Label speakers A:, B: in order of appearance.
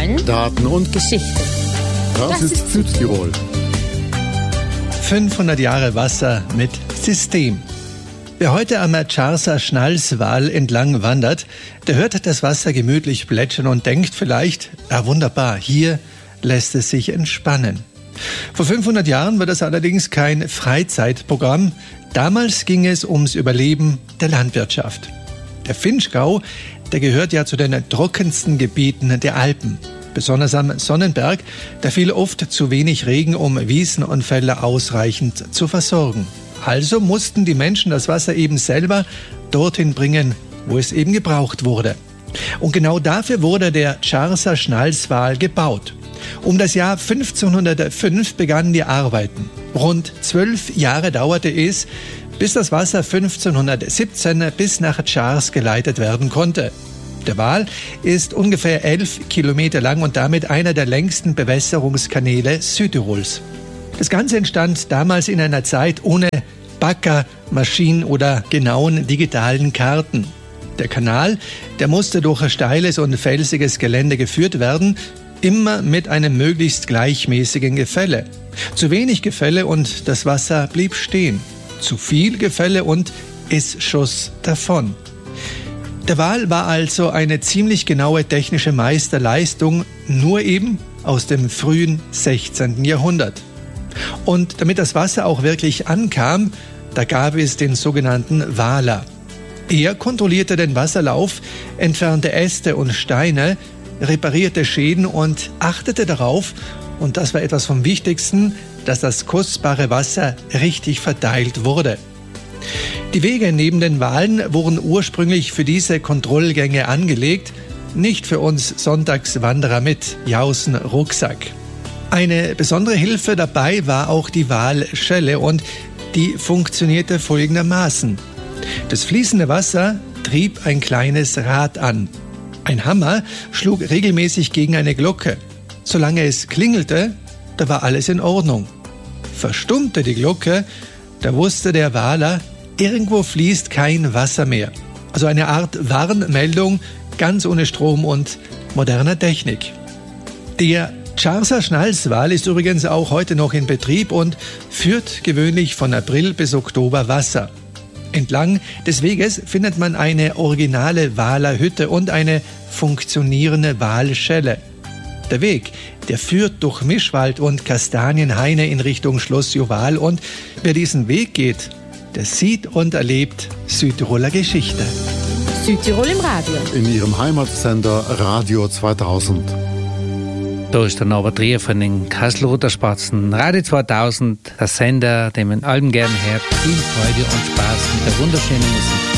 A: Zahlen,
B: Daten und
A: Geschichten.
B: Das ist Südtirol.
C: 500 Jahre Wasser mit System. Wer heute am Charser Schnalswal entlang wandert, der hört das Wasser gemütlich plätschern und denkt vielleicht, wunderbar, hier lässt es sich entspannen. Vor 500 Jahren war das allerdings kein Freizeitprogramm. Damals ging es ums Überleben der Landwirtschaft. Der Vinschgau, der gehört ja zu den trockensten Gebieten der Alpen. Besonders am Sonnenberg, da fiel oft zu wenig Regen, um Wiesen und Felder ausreichend zu versorgen. Also mussten die Menschen das Wasser eben selber dorthin bringen, wo es eben gebraucht wurde. Und genau dafür wurde der Charser Schnalswal gebaut. Um das Jahr 1505 begannen die Arbeiten. Rund 12 Jahre dauerte es, bis das Wasser 1517 bis nach Chars geleitet werden konnte. Der Wal ist ungefähr 11 Kilometer lang und damit einer der längsten Bewässerungskanäle Südtirols. Das Ganze entstand damals in einer Zeit ohne Bagger, Maschinen oder genauen digitalen Karten. Der Kanal, der musste durch steiles und felsiges Gelände geführt werden, immer mit einem möglichst gleichmäßigen Gefälle. Zu wenig Gefälle und das Wasser blieb stehen. Zu viel Gefälle und es schoss davon. Der Wal war also eine ziemlich genaue technische Meisterleistung, nur eben aus dem frühen 16. Jahrhundert. Und damit das Wasser auch wirklich ankam, da gab es den sogenannten Waler. Er kontrollierte den Wasserlauf, entfernte Äste und Steine, reparierte Schäden und achtete darauf, und das war etwas vom Wichtigsten, dass das kostbare Wasser richtig verteilt wurde. Die Wege neben den Walen wurden ursprünglich für diese Kontrollgänge angelegt, nicht für uns Sonntagswanderer mit Jausen-Rucksack. Eine besondere Hilfe dabei war auch die Walschelle und die funktionierte folgendermaßen. Das fließende Wasser trieb ein kleines Rad an. Ein Hammer schlug regelmäßig gegen eine Glocke. Solange es klingelte, da war alles in Ordnung. Verstummte die Glocke, da wusste der Waler, irgendwo fließt kein Wasser mehr. Also eine Art Warnmeldung, ganz ohne Strom und moderner Technik. Der Charser Schnalswal ist übrigens auch heute noch in Betrieb und führt gewöhnlich von April bis Oktober Wasser. Entlang des Weges findet man eine originale Walerhütte und eine funktionierende Walschelle. Der Weg, der führt durch Mischwald und Kastanienhaine in Richtung Schloss Joval und wer diesen Weg geht, der sieht und erlebt Südtiroler Geschichte.
A: Südtirol im Radio.
B: In ihrem Heimatsender Radio 2000.
D: Da ist der Norbert Trier von den Kastelruther Spatzen. Radio 2000, der Sender, den man allem gern hört. Viel Freude und Spaß mit der wunderschönen Musik.